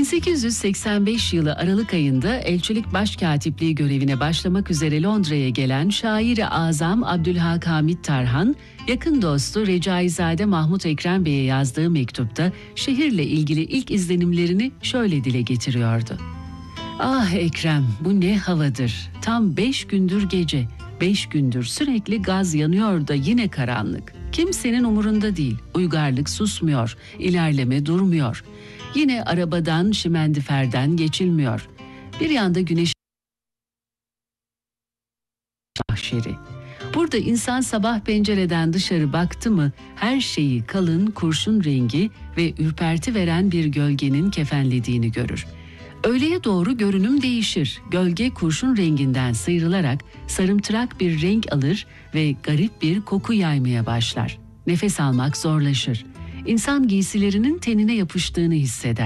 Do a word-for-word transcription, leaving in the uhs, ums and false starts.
bin sekiz yüz seksen beş yılı Aralık ayında elçilik başkatipliği görevine başlamak üzere Londra'ya gelen şair-i azam Abdülhak Hamit Tarhan, yakın dostu Recaizade Mahmut Ekrem Bey'e yazdığı mektupta şehirle ilgili ilk izlenimlerini şöyle dile getiriyordu. Ah Ekrem, bu ne havadır. Tam beş gündür gece, beş gündür sürekli gaz yanıyor da yine karanlık. Kimsenin umurunda değil, uygarlık susmuyor, ilerleme durmuyor. Yine arabadan, şimendiferden geçilmiyor. Bir yanda güneş mahşeri. Burada insan sabah pencereden dışarı baktı mı her şeyi kalın kurşun rengi ve ürperti veren bir gölgenin kefenlediğini görür. Öğleye doğru görünüm değişir. Gölge kurşun renginden sıyrılarak sarımtırak bir renk alır ve garip bir koku yaymaya başlar. Nefes almak zorlaşır. İnsan giysilerinin tenine yapıştığını hisseder.